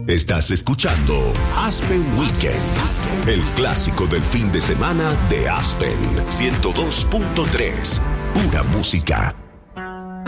Estás escuchando Aspen Weekend, el clásico del fin de semana de Aspen 102.3, pura música.